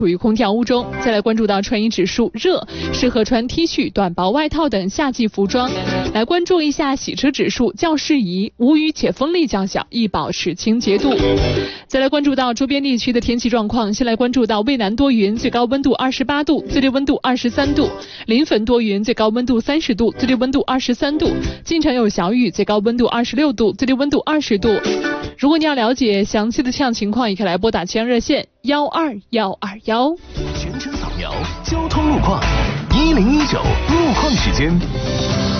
处于空调屋中。再来关注到穿衣指数，热，适合穿 T 恤、短薄外套等夏季服装。来关注一下洗车指数，较适宜，无雨且风力较小，易保持清洁度。再来关注到周边地区的天气状况，先来关注到渭南多云，最高温度28度，最低温度23度；临汾多云，最高温度30度，最低温度23度；晋城有小雨，最高温度26度，最低温度20度。如果你要了解详细的气象情况，也可以来拨打气象热线12121。 全程扫描交通路况，1019路况时间。